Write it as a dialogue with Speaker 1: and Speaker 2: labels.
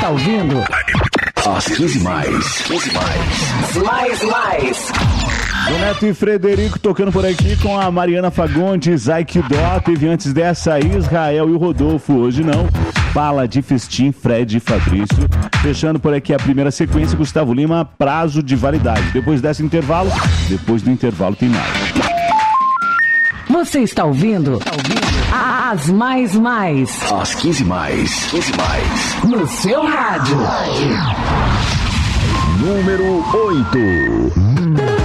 Speaker 1: está ouvindo?
Speaker 2: As 15 mais. 15 mais.
Speaker 1: Mais.
Speaker 3: O Neto e Frederico tocando por aqui com a Mariana Fagundes, Aikido. Teve antes dessa Israel e o Rodolfo. Hoje não. Bala de Festim, Fred e Fabrício. Fechando por aqui a primeira sequência, Gustavo Lima, prazo de validade. Depois do intervalo tem mais.
Speaker 1: Você está ouvindo? As mais.
Speaker 2: As 15 mais. 15 mais.
Speaker 1: No seu rádio.
Speaker 2: Número 8.